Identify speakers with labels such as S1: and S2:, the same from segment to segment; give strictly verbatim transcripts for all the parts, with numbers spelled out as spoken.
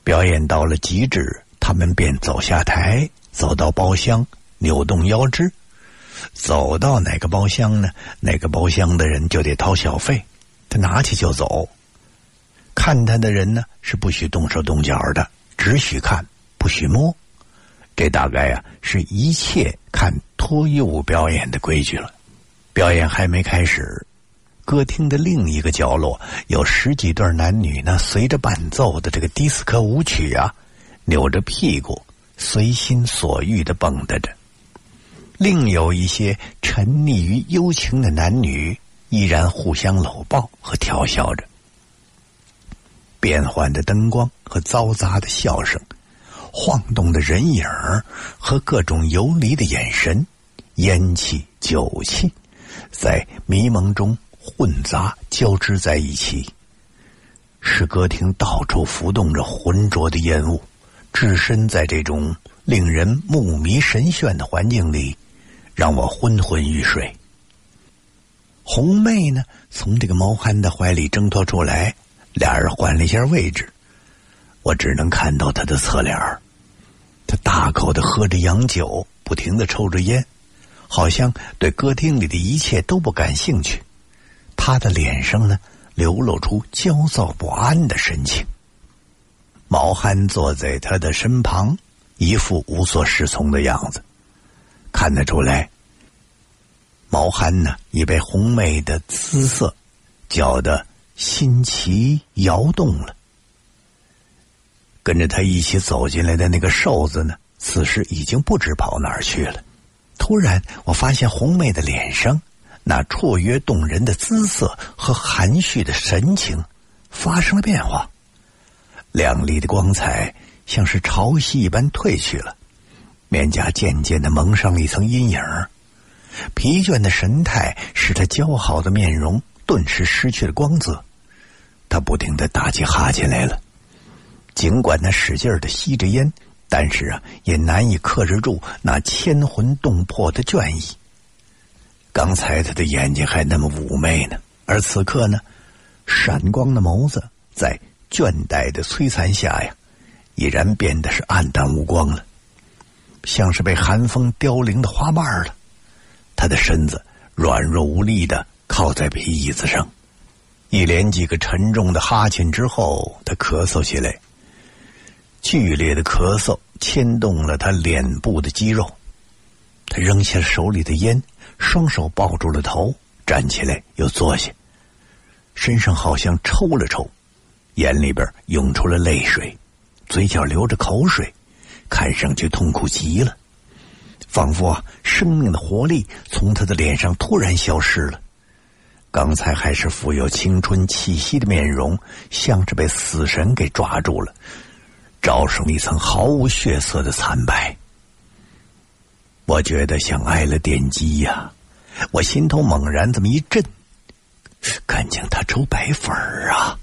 S1: 表演到了极致，他们便走下台，走到包厢，扭动腰肢。走到哪个包厢呢？哪个包厢的人就得掏小费，他拿起就走。看他的人呢，是不许动手动脚的，只许看，不许摸。这大概呀、啊，是一切看脱衣舞表演的规矩了。表演还没开始，歌厅的另一个角落有十几对男女呢，随着伴奏的这个迪斯科舞曲啊，扭着屁股，随心所欲地蹦跶着。另有一些沉溺于幽情的男女，依然互相搂抱和调笑着。变幻的灯光和嘈杂的笑声，晃动的人影和各种游离的眼神，烟气、酒气，在迷蒙中混杂交织在一起，使歌厅到处浮动着浑浊的烟雾。置身在这种令人目迷神眩的环境里，让我昏昏欲睡。红妹呢，从这个毛憨的怀里挣脱出来，俩人换了一下位置，我只能看到他的侧脸。他大口地喝着洋酒，不停地抽着烟，好像对歌厅里的一切都不感兴趣。他的脸上呢，流露出焦躁不安的神情。毛憨坐在他的身旁，一副无所适从的样子。看得出来，毛憨呢已被红妹的姿色搅得心奇摇动了。跟着他一起走进来的那个瘦子呢，此时已经不知跑哪儿去了。突然我发现红妹的脸上那绰约动人的姿色和含蓄的神情发生了变化，亮丽的光彩像是潮汐一般褪去了，面颊渐渐地蒙上了一层阴影。疲倦的神态使他姣好的面容顿时失去了光泽。他不停地打起哈欠来了，尽管他使劲地吸着烟，但是啊，也难以克制住那牵魂动魄的倦意。刚才他的眼睛还那么妩媚呢，而此刻呢，闪光的眸子在倦怠的摧残下呀，已然变得是暗淡无光了，像是被寒风凋零的花瓣了。他的身子软弱无力地靠在皮椅子上，一连几个沉重的哈欠之后，他咳嗽起来。剧烈的咳嗽牵动了他脸部的肌肉，他扔下了手里的烟，双手抱住了头，站起来又坐下，身上好像抽了抽，眼里边涌出了泪水，嘴角流着口水，看上去痛苦极了，仿佛啊，生命的活力从他的脸上突然消失了。刚才还是富有青春气息的面容，像是被死神给抓住了，罩上了一层毫无血色的惨白。我觉得像挨了电击呀、啊！我心头猛然这么一震，感情他抽白粉儿啊！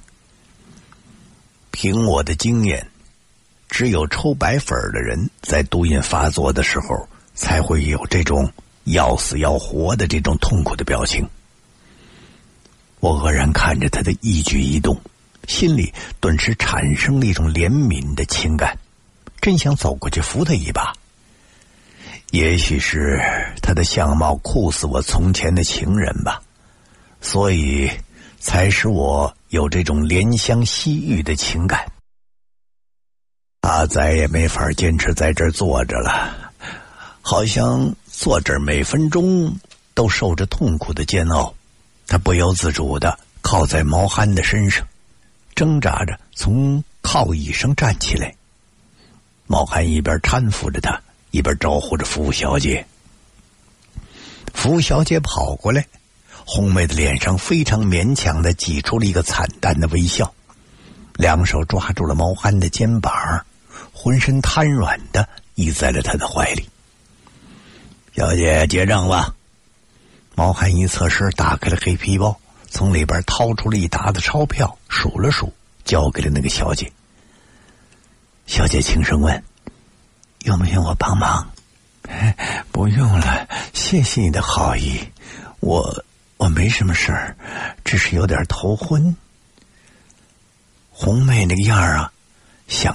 S1: 凭我的经验，只有抽白粉儿的人在毒瘾发作的时候，才会有这种要死要活的这种痛苦的表情。我愕然看着他的一举一动，心里顿时产生了一种怜悯的情感，真想走过去扶他一把。也许是他的相貌酷似我从前的情人吧，所以才使我有这种怜香惜玉的情感。他再也没法坚持在这儿坐着了，好像坐这儿每分钟都受着痛苦的煎熬。他不由自主地靠在毛憨的身上，挣扎着从靠椅上站起来。毛憨一边搀扶着他，一边招呼着服务小姐。服务小姐跑过来，红妹的脸上非常勉强地挤出了一个惨淡的微笑，两手抓住了毛憨的肩膀，浑身瘫软地依在了他的怀里。小姐，结账吧。毛憨一侧身打开了黑皮包，从里边掏出了一沓子钞票，数了数，交给了那个小姐。小姐轻声问：用不用我帮忙？不用了，谢谢你的好意，我我没什么事儿，只是有点头昏。红妹那个样啊，像